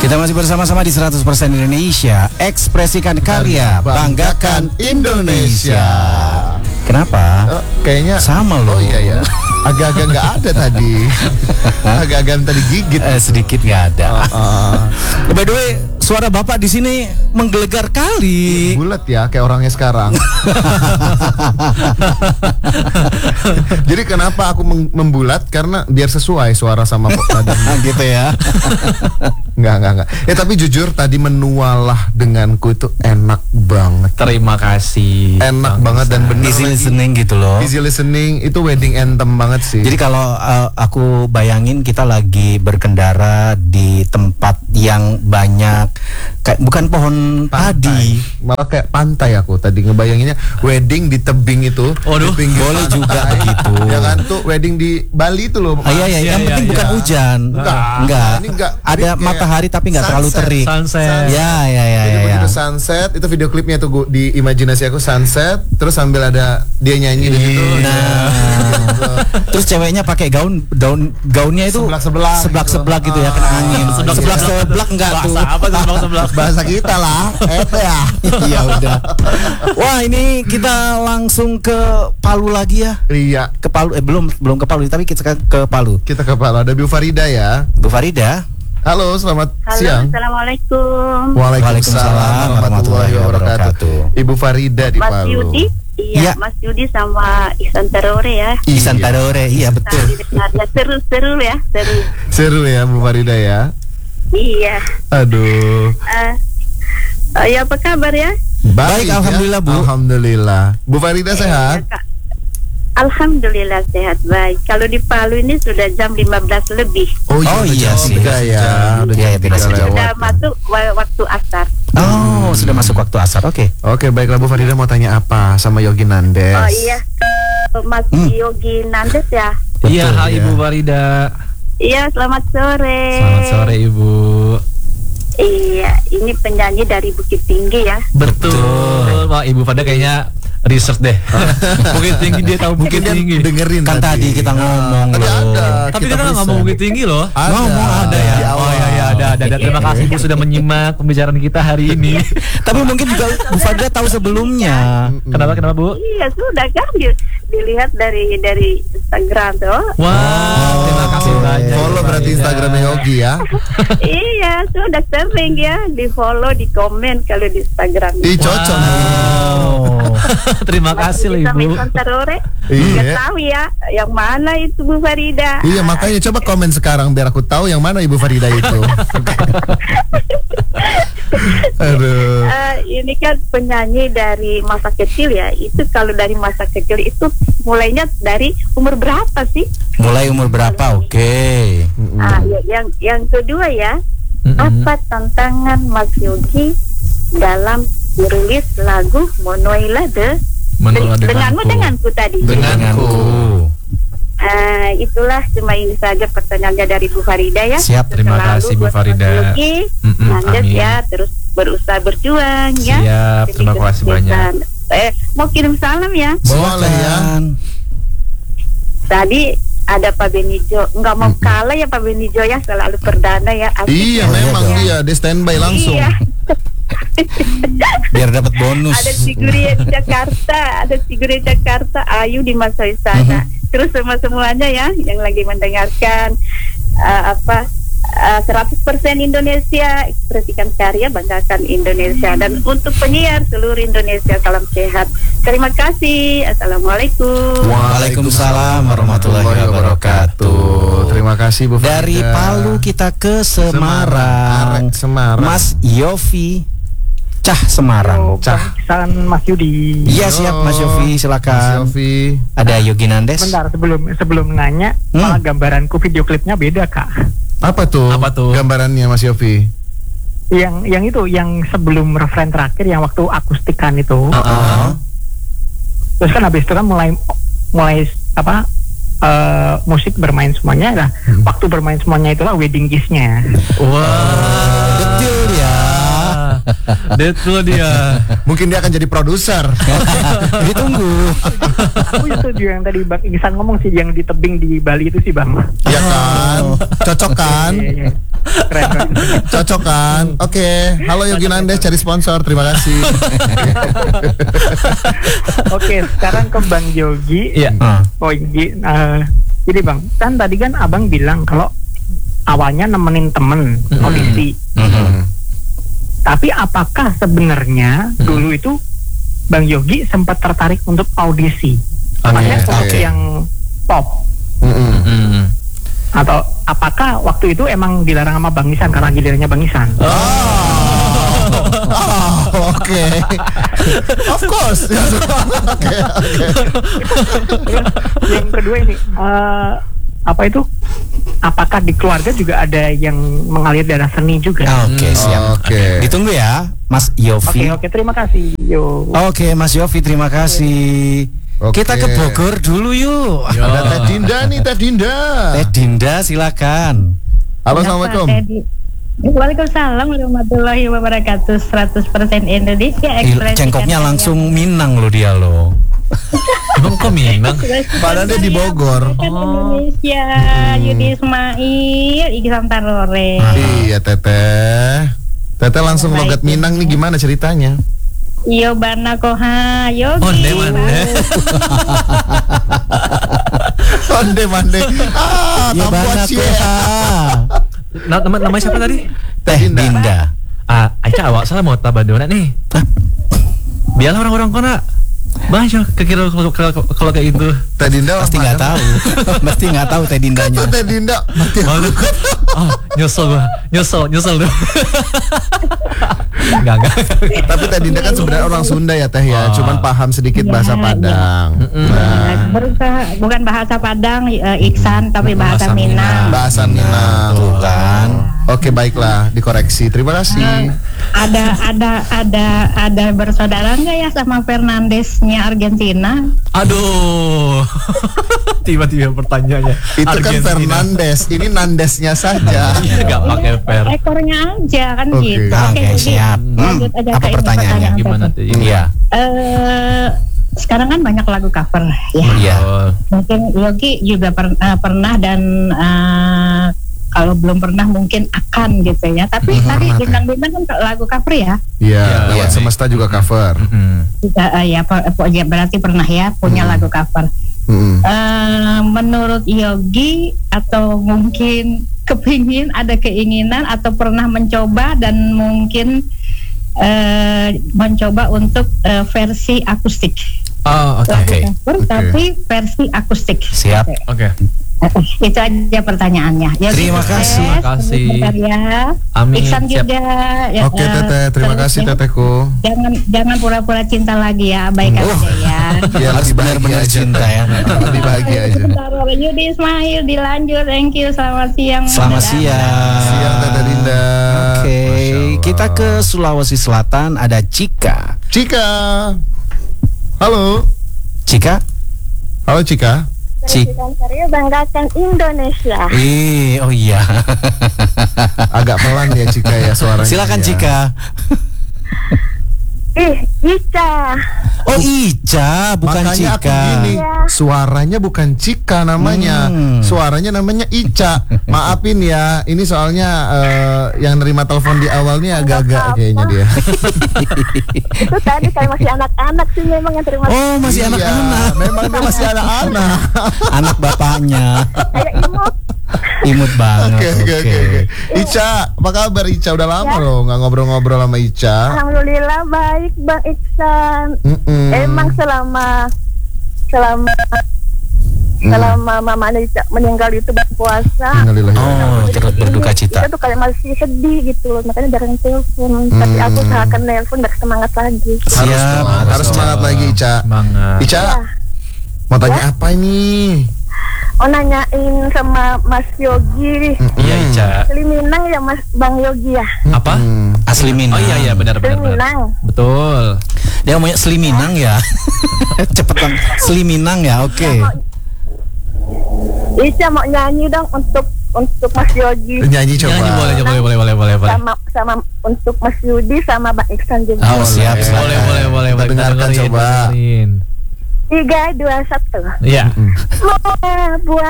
Kita masih bersama-sama di 100% Indonesia. Ekspresikan karya, banggakan Indonesia. Kenapa? Kayaknya sama loh. Oh iya ya. Agak-agak nggak ada tadi. Agak-agak tadi gigit. Sedikit nggak ada. By the way, suara Bapak di sini menggelegar kali. Bulat ya, kayak orangnya sekarang. Jadi kenapa aku membulat? Karena biar sesuai suara sama badannya. Gitu ya. Enggak. Ya tapi jujur tadi menualah denganku itu enak banget. Terima kasih. Enak banget dan bener. Easy listening gitu loh. Easy listening itu wedding anthem banget sih. Jadi kalau aku bayangin kita lagi berkendara di tempat yang banyak bukan pohon padi, malah kayak pantai. Aku tadi ngebayanginnya wedding di tebing itu. Waduh, di pinggir boleh pantai. juga begitu. Ya kan tuh wedding di Bali itu loh. Iya, yang penting bukan hujan. Enggak. Ini enggak. Ada matahari tapi nggak terlalu terik. Sunset. Ya. Jadi begitu sunset, itu video klipnya tuh di imajinasi aku sunset, terus sambil ada dia nyanyi di situ. Terus ceweknya pakai gaunnya itu seblak gitu ya, kena angin. Seblak enggak tuh. Bahasa apa tuh seblak? Bahasa kita lah, ya. Iya udah. Wah, ini kita langsung ke Palu lagi ya. Iya. Ke Palu belum ke Palu, tapi kita ke Palu. Kita ke Palu, ada Bu Farida ya. Bu Farida. Halo, selamat siang. Assalamualaikum. Waalaikumsalam warahmatullahi wabarakatuh. Ibu Farida di Mas Palu. Yudi, iya, Ya. Mas Yudi sama Ihsan Tarore ya. Ihsan Tarore, iya betul. Seru ya, seru. Seru ya Bu Farida ya. Iya. Aduh. Ya apa kabar ya? Baik, alhamdulillah, Bu. Alhamdulillah. Bu Farida sehat? Ya, Kak. Alhamdulillah sehat, baik. Kalau di Palu ini sudah jam 15 lebih. Oh iya sih. Beda ya. Iya, beda saja. Sudah masuk waktu asar. Oh, sudah masuk waktu asar. Oke. Oke, baiklah Bu Farida mau tanya apa sama Yogi Nandes? Oh iya, Mas Yogi Nandes ya. Iya, hai ya. Ibu Farida. Iya, selamat sore. Selamat sore Ibu. Iya, ini penyanyi dari Bukit Tinggi ya. Betul. Wah, Ibu Farida kayaknya research deh. Bukit Tinggi, dia tahu Bukit Tinggi. Dengerin Kan tadi kita ngomong Tadi loh. ada. Tapi kita nggak ngomong Bukit Tinggi loh. Ngomong Ada ya. Oh iya, ada. Terima kasih Bu sudah menyimak pembicaraan kita hari ini. Tapi mungkin juga Bu Farida tahu sebelumnya. Kenapa Bu? Iya, sudah kan dilihat dari Instagram tuh. Wah, terima kasih banyak. Follow Bu berarti Farida. Instagramnya Yogi ya. Iya, sudah sering ya di follow, di komen kalau di Instagram. Ih, cocok. Wow. Terima kasih loh Sama Ibu. Ihsan Tarore. Iya. Nggak tahu ya, yang mana itu Bu Farida. Iya, makanya coba komen sekarang biar aku tahu yang mana Ibu Farida itu. Aduh. Ini kan penyanyi dari masa kecil ya. Itu kalau dari masa kecil itu mulainya dari umur berapa sih? Mulai umur berapa? Oke. Yang kedua ya, apa tantangan Mas Yogi dalam merilis lagu Monoila denganku tadi. Denganku. Itulah cuma ini saja pertanyaannya dari Bu Farida ya. Siap, terima Selalu kasih Bu buat Mas Farida. Yogi, Nandes Amin. ya, terus berusaha berjuang ya. Siap, terima Demi kasih banyak. kesuksesan. Mau kirim salam ya. Boleh ya. Tadi ada Pak Benijo, nggak mau kalah ya Pak Benijo ya, selalu perdana ya. Asik Iya, ya. memang dia standby langsung. Iya. Biar dapat bonus. Ada Siguri Jakarta, Ayu di masa sana. Terus semuanya ya yang lagi mendengarkan 100% Indonesia, ekspresikan karya, banggakan Indonesia. Dan untuk penyiar seluruh Indonesia, salam sehat. Terima kasih. Assalamualaikum. Waalaikumsalam warahmatullahi wabarakatuh. Terima kasih Bu Farida. Dari Palu kita ke Semarang. Semarang. Mas Yofi Cah Semarang. Salam Mas Yudi. Iya, siap Mas Yofi, Mas silakan. Yofi. Ada Yogi Nandes. Bentar, sebelum nanya, malah gambaranku video klipnya beda Kak. Apa tuh? Gambarannya Mas Yofi? Yang sebelum referen terakhir yang waktu akustikan itu. Terus kan habis itu kan mulai musik bermain semuanya lah. Waktu bermain semuanya itulah wedding kiss-nya. Wah. Betul ya. Itu dia. Mungkin dia akan jadi produser. Ditunggu. Aku setuju yang tadi Bang Iksan ngomong sih, yang di tebing di Bali itu sih Bang. Ya kan? Cocok kan? Iya. Keren. Cocok kan? Oke. Halo Yogi Nandes cari sponsor. Terima kasih. Oke, sekarang ke Bang Yogi. Iya. Oh Yogi, jadi Bang, kan tadi kan Abang bilang kalau awalnya nemenin temen audisi. Tapi apakah sebenarnya dulu itu Bang Yogi sempat tertarik untuk audisi? Maksudnya seperti yang pop? Atau apakah waktu itu emang dilarang sama Bang Isan karena gilirannya Bang Isan? Oke. Of course. Oke. Yang kedua ini, apa itu? Apakah di keluarga juga ada yang mengalir darah seni juga? Oke, siap. Oke. Ditunggu ya, Mas Yofi. Oke, terima kasih. Yo. Oke, Mas Yofi, terima kasih. Oke. Kita ke Bogor dulu yuk. Ada Teh Dinda nih, Teh Dinda. Teh Dinda, silakan. Halo, assalamualaikum. Waalaikumsalam warahmatullahi wabarakatuh. 100% Indonesia ekspresi. Cengkoknya langsung Minang lo dia lo. Emang kok Minang? Padahal dia di Bogor. Indonesia, Yudi Ismail, Iksan Tarore. Iya, Teteh. Teteh langsung logat Minang nih, gimana ceritanya? Yo bana koha, Yogi. Onde mande. Onde mande. Ya tampuan bana cie. koha. Nama siapa tadi? Teh Dinda. Aca awak salah mau tabadona nih. Biarlah orang-orang kona. Banyak kekira kalau kayak gitu. Teh Dinda Pasti nggak tahu. Pasti nggak tahu Teh Dindanya. Teh Dinda mati. Malu. Nyesel tuh. Enggak. Tapi Teh Dinda kan sebenarnya orang Sunda ya Teh ya, cuman paham sedikit bahasa Padang. Berusaha bukan bahasa Padang, Iksan, tapi bahasa Minang. Bahasa Minang. Tuh kan. Oke, baiklah, dikoreksi. Terima kasih. Ada bersaudara nggak ya sama Fernandesnya Argentina? Aduh. Tiba-tiba pertanyaannya. Itu kan Fernandes, ini Nandesnya saja. Enggak pakai per. Ekornya aja kan Oke. gitu. Oke, jadi siap. lanjut aja Apa ke ini pertanyaannya? pertanyaan Gimana tadi. tuh? Iya. Sekarang kan banyak lagu cover ya. Iya. Mungkin Yogi juga pernah dan kalau belum pernah mungkin akan gitu ya. Tapi tadi bintang-bintang kan lagu cover ya. Iya, lewat Iya. semesta juga cover. Ya berarti pernah ya punya lagu cover. Menurut Yogi atau mungkin ada keinginan atau pernah mencoba dan mungkin mencoba untuk versi akustik. Oh, oke. Oke. Cover, tapi versi akustik. Siap. Oke. Itu aja pertanyaannya. Ya, Terima kasih. Terima kasih. Ya. Amin. Iksan Siap. juga. Ya, Oke, Teteh, terima terus kasih ya, Tetehku. Jangan pura-pura cinta lagi ya, abaikan aja ya. Ya, Harus lebih bahagia benar-benar aja. cinta ya. Lebih bahagia aja. Bentar, Yudi Ismail dilanjut. Thank you. Selamat siang. Selamat Dadah. siang. Siang Teteh Dinda. Oke, Masya Allah. kita ke Sulawesi Selatan, ada Cika. Cika. Halo. Cika? Halo Cika. Presiden Karya banggakan Indonesia. Oh iya. Agak pelan ya Cika ya suaranya. Silakan ya. Cika. Ica. Oh Ica, bukan Makanya aku Cika. gini, suaranya bukan Cika namanya, suaranya namanya Ica. Maafin ya, ini soalnya yang nerima telepon di awal nih agak-agak kayaknya dia. Itu tadi kayak masih anak-anak sih memang yang terima. Oh masih Iya, anak-anak. memang dia masih anak-anak. Anak bapaknya. Kayak imut. Imut banget. Oke. Ica, apa kabar Ica? Udah lama loh nggak ngobrol-ngobrol sama Ica. Alhamdulillah baik Bang Iksan. Emang selama Mama Ica meninggal itu berpuasa. Oh, turut berduka cita. Kita tuh kayak masih sedih gitu loh, makanya jarang telepon. Tapi aku usahakan nelpon biar semangat lagi. Siap. Harus semangat lagi Ica. Semangat. Ica, mau tanya apa ini? Oh nanyain sama Mas Yogi. Iya, Ica. Asli Minang ya Mas Bang Yogi ya. Apa? Asli Minang. Oh iya benar. Asli Minang. Betul. Dia mau Sli Minang ya. Cepetan Sli Minang ya. Oke. Ica mau nyanyi dong untuk untuk Mas Yogi. Nyanyi coba. Nyanyi boleh. Sama untuk Mas Yudi sama Bang Iksan juga. Oh, siap. Boleh. Kita dengarkan coba. 3, 2, 1. Iya. Buat